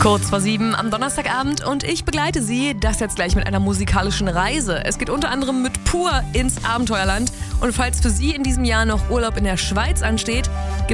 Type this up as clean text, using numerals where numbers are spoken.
Kurz vor 7 am Donnerstagabend und ich begleite Sie, das jetzt gleich mit einer musikalischen Reise. Es geht unter anderem mit Pur ins Abenteuerland und falls für Sie in diesem Jahr noch Urlaub in der Schweiz ansteht, gibt